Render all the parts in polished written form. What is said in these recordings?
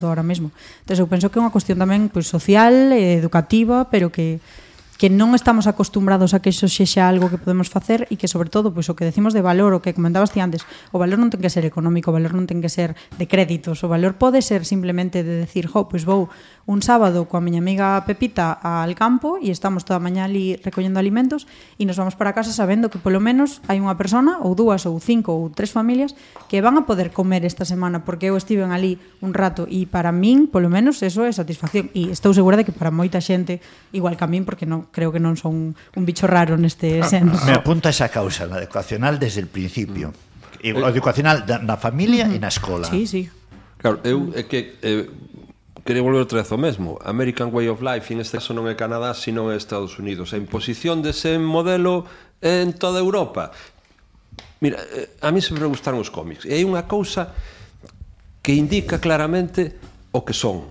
ahora mesmo. Entón, eu penso que é unha cuestión tamén pois, social, educativa, pero que non estamos acostumbrados a que iso sexa algo que podemos facer e que, sobre todo, pois, o que decimos de valor, o que comentabas ti antes, o valor non ten que ser económico, o valor non ten que ser de créditos, o valor pode ser simplemente de decir, pois vou un sábado coa miña amiga Pepita al campo e estamos toda a mañá ali recollendo alimentos e nos vamos para casa sabendo que polo menos hai unha persona, ou dúas, ou cinco, ou tres familias que van a poder comer esta semana porque eu estive ali un rato e para min, polo menos, eso é satisfacción e estou segura de que para moita xente igual que a min, porque non creo que non son un bicho raro neste senso. Me apunta esa causa, na educacional desde el principio. O educacional na familia e na escola. Sí, sí. Claro, eu é que quería volver outra vez ao mesmo. American Way of Life, en este caso non é Canadá, sino é Estados Unidos. A imposición dese modelo en toda Europa. Mira, a mí sempre me gustaron os cómics. E hai unha cousa que indica claramente o que son.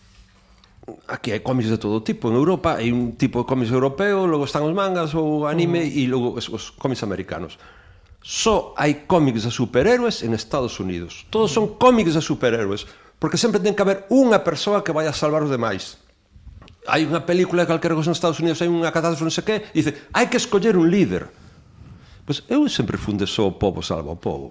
Aquí hai cómics de todo tipo. En Europa hai un tipo de cómics europeo, logo están os mangas, o anime, e logo os cómics americanos. Só hai cómics de superhéroes en Estados Unidos. Todos son cómics de superhéroes, porque sempre ten que haber unha persoa que vai a salvar os demais. Hai unha película de calquera cosa en Estados Unidos, hai unha catástrofe, non sei que, e dice, hai que escoller un líder. Pois eu sempre funde só o povo salva o povo.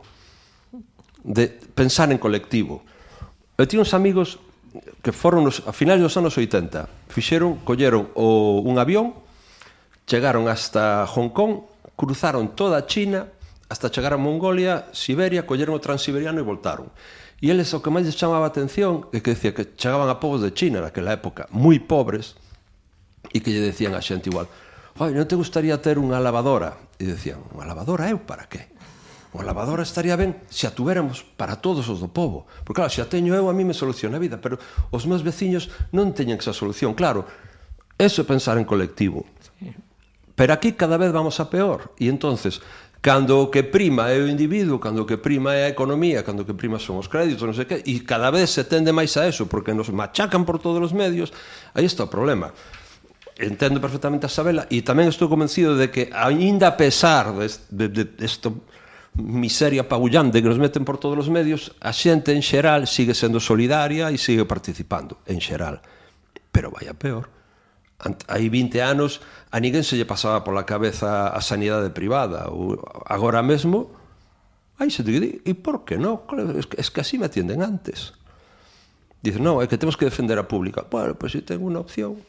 De pensar en colectivo. Eu tinha uns amigos que foron a finais dos anos 80, colleron un avión, chegaron hasta Hong Kong, cruzaron toda a China, hasta chegar a Mongolia, Siberia, colleron o transiberiano e voltaron. E eles o que máis les chamaba a atención é que decía que chegaban a povos de China naquela época, moi pobres, e que lle decían a xente igual, non te gustaría ter unha lavadora? E decían, unha lavadora eu para qué? Unha lavadora estaría ben se a tuéramos para todos os do povo. Porque claro, se a teño eu, a mí me soluciona a vida, pero os meus veciños non teñen esa solución. Claro, eso é pensar en colectivo. Pero aquí cada vez vamos a peor. E entonces, cando o que prima é o individuo, cando o que prima é a economía, cando o que prima son os créditos, non sei que, e cada vez se tende máis a eso, porque nos machacan por todos os medios, aí está o problema. Entendo perfectamente a Sabela, e tamén estou convencido de que, aínda a pesar desta miseria apabullante que nos meten por todos os medios, a xente en xeral sigue sendo solidaria e sigue participando, en xeral. Pero vai a peor. Hai 20 anos a ninguén se lle pasaba pola cabeza a sanidade privada. Agora mesmo hai xente que di, e por que non? Es que así me atienden antes. Dicen, non, é que temos que defender a pública. Bueno, pois se ten unha opción.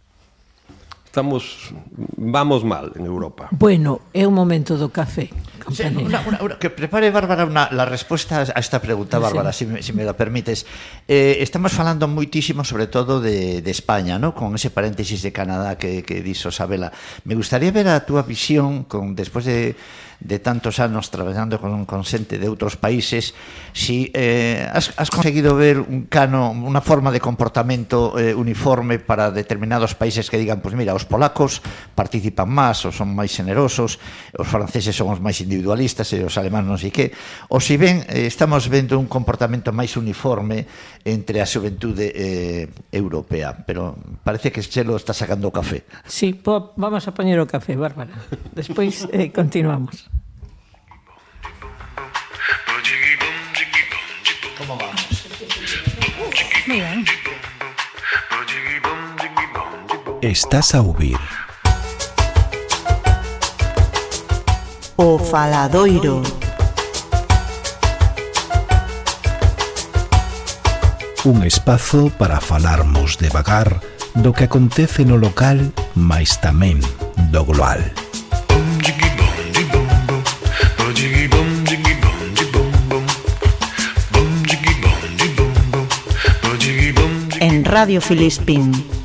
Vamos mal en Europa. Bueno, é un momento do café. Sí, que prepare, Bárbara, la respuesta a esta pregunta, Bárbara, sí. si me la permites. Estamos falando moitísimo, sobre todo, de España, ¿no? Con ese paréntesis de Canadá que dixo Sabela. Me gustaría ver a túa visión, despois de tantos anos traballando con xente de outros países, si has conseguido ver unha forma de comportamento uniforme para determinados países que digan, pues mira, os polacos participan máis, ou son máis generosos, os franceses son os máis individualistas e os alemán non sei que, ou si ben estamos vendo un comportamento máis uniforme entre a xuventude europea, pero parece que Chelo está sacando o café. Sí, vamos a poñer o café, Bárbara. Despois continuamos. ¿Cómo vamos? Muy ben. Estás a ouvir O Faladoiro. Un espazo para falarmos devagar do que acontece no local, mais tamén do global. En Radio Filispín.